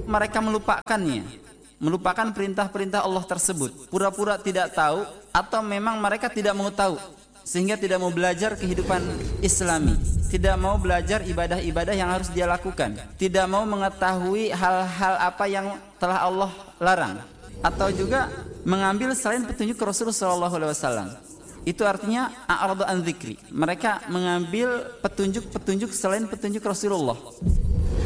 mereka melupakan perintah-perintah Allah tersebut, pura-pura tidak tahu, atau memang mereka tidak mau tahu sehingga tidak mau belajar kehidupan Islami, tidak mau belajar ibadah-ibadah yang harus dia lakukan, tidak mau mengetahui hal-hal apa yang telah Allah larang, atau juga mengambil selain petunjuk Rasulullah SAW. Itu artinya a'radu an dzikri. Mereka mengambil petunjuk-petunjuk selain petunjuk Rasulullah.